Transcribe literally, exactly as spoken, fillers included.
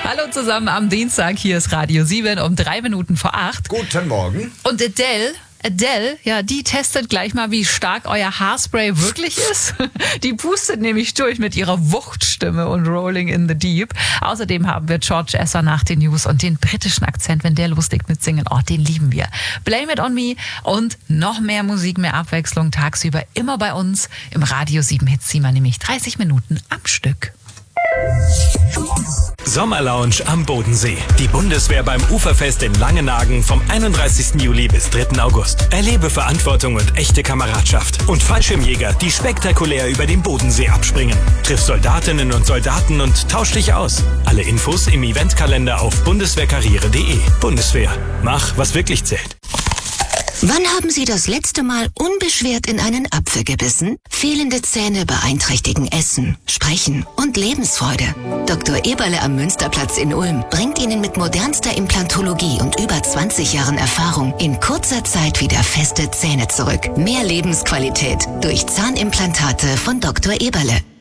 Hallo zusammen am Dienstag, hier ist Radio sieben um drei Minuten vor acht. Guten Morgen. Und Adele, Adele, ja, die testet gleich mal, wie stark euer Haarspray wirklich ist. Die pustet nämlich durch mit ihrer Wuchtstimme und Rolling in the Deep. Außerdem haben wir George Ezra nach den News und den britischen Akzent, wenn der loslegt mit Singen, oh, den lieben wir. Blame It On Me und noch mehr Musik, mehr Abwechslung tagsüber immer bei uns im Radio sieben Hitzimmer, nämlich dreißig Minuten am Stück. Sommerlounge am Bodensee. Die Bundeswehr beim Uferfest in Langenagen vom einunddreißigsten Juli bis dritten August. Erlebe Verantwortung und echte Kameradschaft. Und Fallschirmjäger, die spektakulär über den Bodensee abspringen. Triff Soldatinnen und Soldaten und tausch dich aus. Alle Infos im Eventkalender auf bundeswehrkarriere punkt de. Bundeswehr. Mach, was wirklich zählt. Wann haben Sie das letzte Mal unbeschwert in einen Apfel gebissen? Fehlende Zähne beeinträchtigen Essen, Sprechen und Lebensfreude. Doktor Eberle am Münsterplatz in Ulm bringt Ihnen mit modernster Implantologie und über zwanzig Jahren Erfahrung in kurzer Zeit wieder feste Zähne zurück. Mehr Lebensqualität durch Zahnimplantate von Doktor Eberle.